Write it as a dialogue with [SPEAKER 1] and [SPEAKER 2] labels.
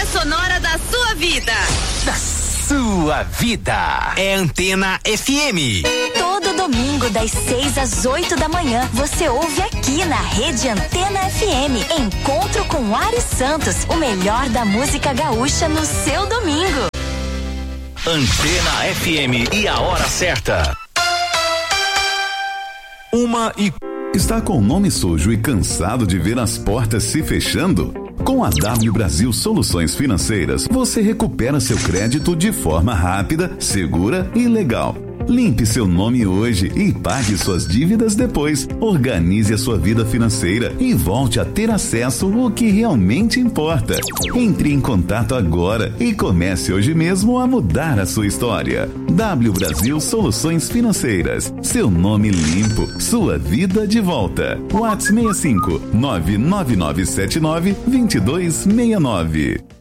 [SPEAKER 1] sonora da sua vida.
[SPEAKER 2] Da sua vida. É Antena FM.
[SPEAKER 3] Todo domingo, das 6 às 8 da manhã, você ouve aqui na Rede Antena FM. Encontro com Ari Santos, o melhor da música gaúcha no seu domingo.
[SPEAKER 2] Antena FM e a hora certa. 1:00.
[SPEAKER 4] Está com o nome sujo e cansado de ver as portas se fechando? Com a W Brasil Soluções Financeiras, você recupera seu crédito de forma rápida, segura e legal. Limpe seu nome hoje e pague suas dívidas depois. Organize a sua vida financeira e volte a ter acesso ao que realmente importa. Entre em contato agora e comece hoje mesmo a mudar a sua história. W Brasil Soluções Financeiras. Seu nome limpo, sua vida de volta. WhatsApp 65 99979 2269.